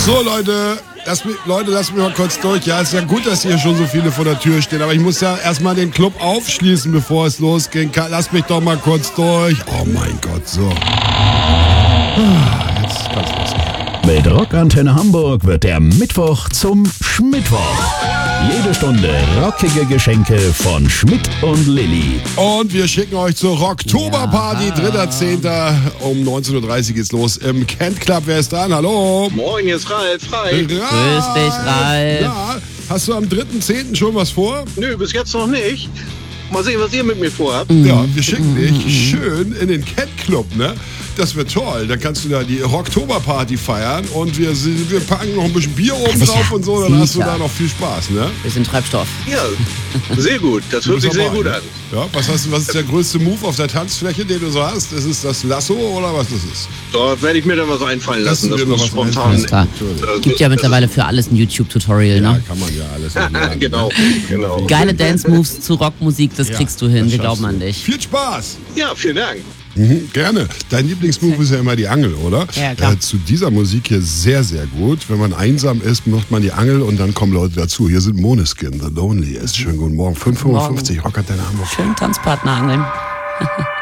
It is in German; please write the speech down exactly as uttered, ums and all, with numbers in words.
So, Leute, lasst mich, Leute, lasst mich mal kurz durch. Ja, ist ja gut, dass hier schon so viele vor der Tür stehen, aber ich muss ja erstmal den Club aufschließen, bevor es losgehen kann. Lasst mich doch mal kurz durch. Oh mein Gott, so. Jetzt kann's losgehen. Mit Rockantenne Hamburg wird der Mittwoch zum Schmittwoch. Jede Stunde rockige Geschenke von Schmidt und Lilly. Und wir schicken euch zur Rocktoberparty, dritter zehnter Um neunzehn Uhr dreißig geht's los im Kent Club. Wer ist dran? Hallo? Moin, hier ist Ralf. Hi. Ralf. Grüß dich, Ralf. Ja, hast du am dritten zehnten schon was vor? Nö, bis jetzt noch nicht. Mal sehen, was ihr mit mir vorhabt. Ja, wir schicken dich schön in den Kent Club, ne? Das wird toll. Dann kannst du da die Rocktoberparty feiern und wir, wir packen noch ein bisschen Bier oben Sicher, drauf und so, dann hast du sicher. da noch viel Spaß, ne? Bisschen Treibstoff. Ja, sehr gut. Das Du hört bist sich sehr dabei, gut ne? an. Ja, was, hast du, was ist der größte Move auf der Tanzfläche, den du so hast? Ist es das Lasso oder was ist es? Da werde ich mir dann was einfallen lassen. Lassen Das wir noch muss was spontan. einfallen. Klar. Das- Gibt ja das- mittlerweile für alles ein YouTube-Tutorial, Ja, ne? kann man ja alles. lernen, Genau, ne? genau. Geile Dance-Moves zu Rockmusik, das Ja, kriegst du hin, das wir schaffst glauben an du. dich. Viel Spaß! Ja, vielen Dank. Mhm, gerne. Dein Lieblingsmove ist ja immer die Angel, oder? Ja, klar. Äh, zu dieser Musik hier sehr, sehr gut. Wenn man einsam ist, macht man die Angel und dann kommen Leute dazu. Hier sind Måneskin, The Loneliest. Schönen guten Morgen. fünf Uhr fünfundfünfzig, Rockantenne Hamburg. Schönen Tanzpartner angeln.